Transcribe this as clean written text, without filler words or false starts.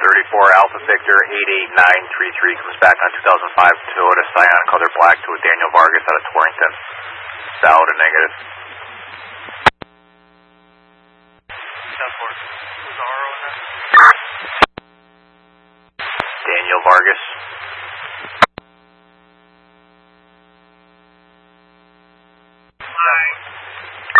34 Alpha Victor 88933 comes back on 2005 Toyota Scion color black to a Daniel Vargas out of Torrington. Valid or negative? Daniel Vargas.